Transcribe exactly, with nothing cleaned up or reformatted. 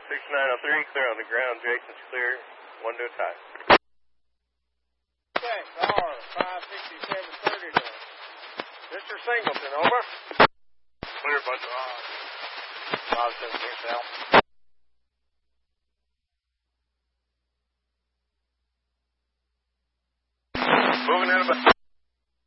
six nine oh three, clear on the ground. Jason's clear. One to a tie. Okay, R five sixty-seven thirty to Mister Singleton, over. Clear, bunch of odds. five seventeen south. Moving in about.